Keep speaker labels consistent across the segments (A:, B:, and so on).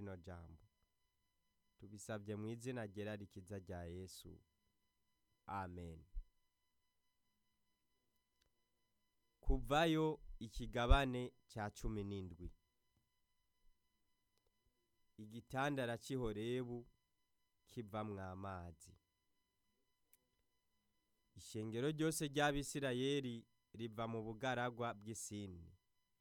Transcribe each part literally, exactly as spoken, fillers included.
A: rino jambo tubisabye mu izina ryera rikiza rya Yesu, amen. Kuvayo ikigabane cya cumi n'indwi. Igitandara cy'i Horebu kivamwo amazi. Ishengero ryose ry'Abisirayeli riva mu bugaragwa bw'Isini,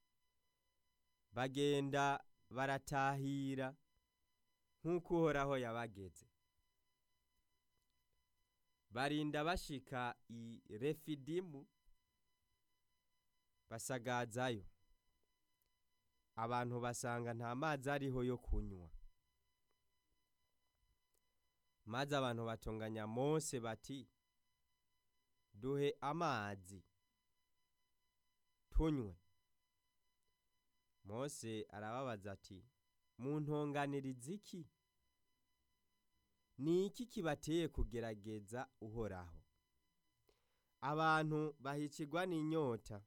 A: bagenda baratahira nk'uko Uhoraho yabageze. Barinda bashika i Refidimu basagazayo, abantu basanga nta mazi ariho yo kunywa. Maze abantu batonganya Mose bati, duhe amazi tunywe. Mose arababaza ati, muntonganiriza iki? Ni iki kibateye kugerageza Uhoraho? Abantu bahicirwa n'inyota,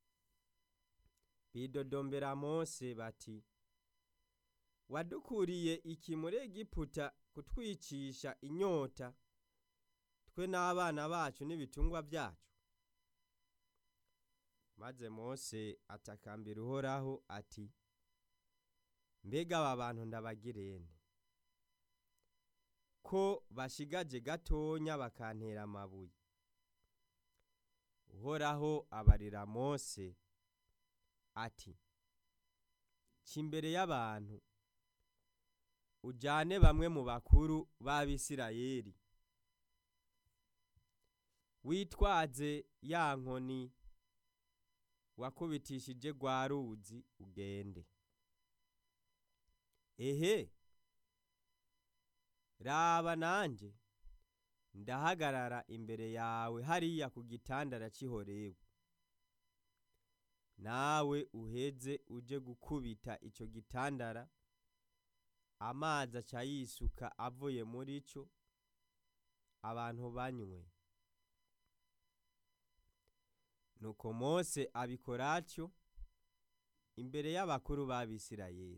A: bidodombera Mose bati, wadukuriye iki muri Egiputa kutwicisha inyota, twe n'abana bacu n'ibitungwa byacu? Maze Mose atakambira Uhoraho ati, mbega aba bantu ndabagirene ko bashigaje gatonya bakantera amabuye? Uhoraho abarira Mose ati, cimbere y'abantu ujane bamwe mu bakuru b'Abisirayeli, witwaze ya nkoni wakubitishije rwa ruzi ugende. Ehe, raba nanje ndahagarara imbere yawe hariya ku gitandara cy'i Horebu, nawe uheze uje gukubita ico gitandara, amazi aca yisuka avuye muri cyo, abantu banywe. Nuko Mose abikora atyo imbere y'abakuru b'Abisirayeli.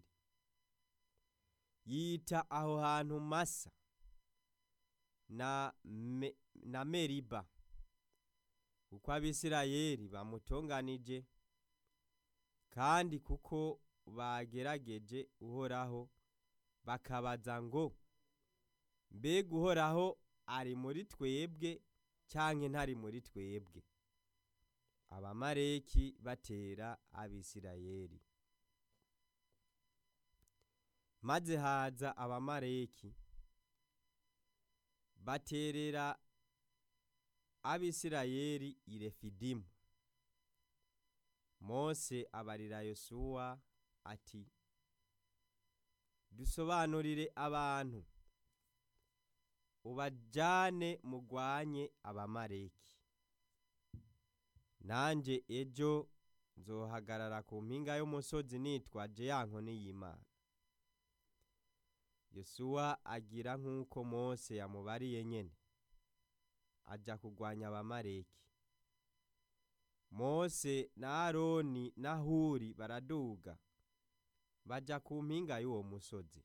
A: Yita aho hantu Masa na, me, na Meriba, kuko Abisirayeli bamutonganije kandi kuko bagerageje Uhoraho bakabaza ngo, mbega Uhoraho ari muri twebwe canke ntari muri twebwe? Abamaleki batera Abisirayeli. Maze haza Abamaleki baterera Abisirayeli i Refidimu. Mose abarira Yosuwa ati, dusobanurire abantu, ubajane mugwanye Abamaleki. Nanje ejo nzohagarara ku mpinga y'umusozi nitwaje ya nkoni y'Imana. Yosuwa agira nk'uko Mose yamubariye nyene, aja kugwanya Abamaleki. Mose na Aroni na Huri baraduga baja ku mpinga y'uwo musozi.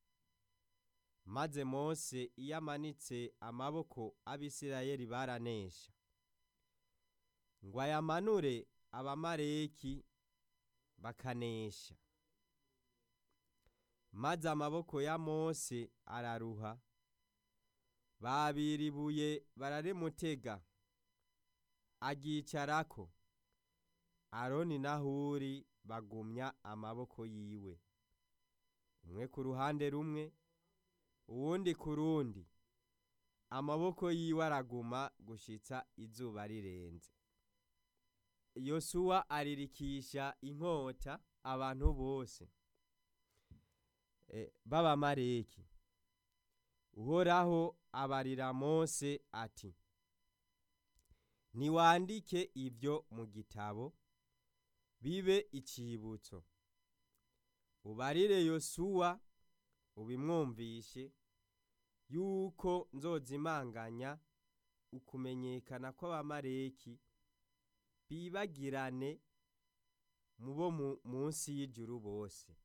A: Maze Mose iyo amanitse amaboko, Abisirayeli baranesha. Ngo ayamanure, Abamaleki bakanesha. Maze amaboko ya Mose araruha, babira ibuye bararimutega, agicarako. Aroni na Huri bagumya amaboko yiwe, umwe ku ruhande rumwe uwundi ku rundi. Amaboko yiwe araguma gushitsa izuba rirenze. Yosuwa aririkisha inkota abantu bose e, b'Abamaleki. Uhoraho abarira Mose ati, niwandike ivyo mu gitabo bibe icibutso, ubarire Yosuwa ubimwumvishe, yuko nzozimanganya ukumenyekana kw'Abamaleki bibagirane mubo munsi y'ijuru bose.